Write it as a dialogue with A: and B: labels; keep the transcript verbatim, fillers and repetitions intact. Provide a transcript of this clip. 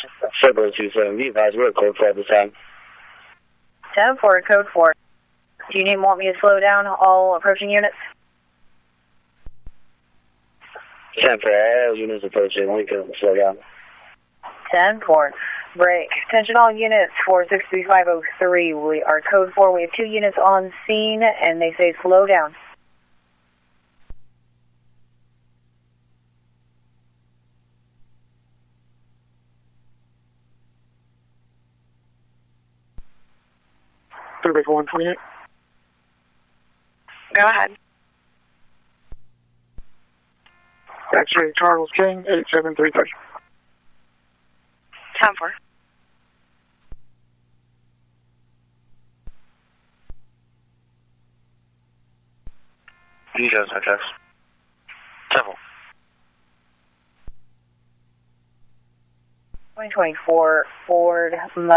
A: February two seven, be advised, we're at code four at this time.
B: ten four, code four. Do you need want me to slow down all approaching units?
A: ten four, all units approaching, we can slow down.
B: ten four, break. Attention all units, four six three five oh three. We are code four. We have two units on scene, and they say slow down.
C: Three for one twenty-eight.
D: Go ahead.
C: X-ray Charles King, eight seven three three.
D: ten four.
A: Details, I guess. ten four.
B: twenty twenty-four Ford